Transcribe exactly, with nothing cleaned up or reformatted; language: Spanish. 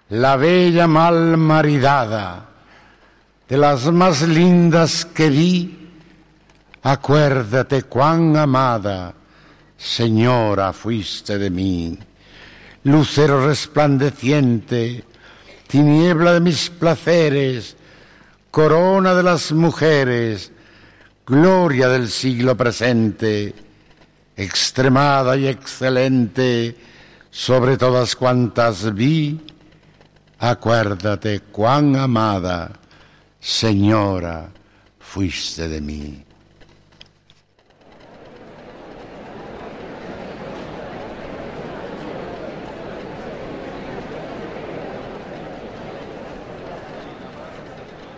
la bella mal maridada, de las más lindas que vi, acuérdate cuán amada, señora, fuiste de mí. Lucero resplandeciente, tiniebla de mis placeres, corona de las mujeres, gloria del siglo presente, extremada y excelente, sobre todas cuantas vi, acuérdate cuán amada, señora, fuiste de mí.